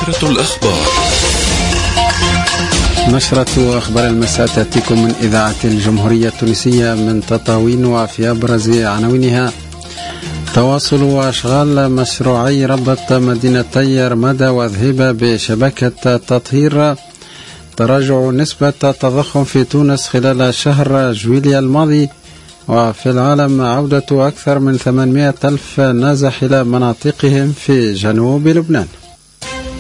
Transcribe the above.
نشرة الأخبار. نشرة أخبار المساء تأتيكم من إذاعة الجمهورية التونسية من تطاوين، وفي أبرز عناوينها: تواصل وأشغال مشروعي ربط مدينتي رمادة وذهيبة بشبكة تطهير، تراجع نسبة التضخم في تونس خلال شهر جويلية الماضي، وفي العالم عودة أكثر من 800 ألف نازح إلى مناطقهم في جنوب لبنان.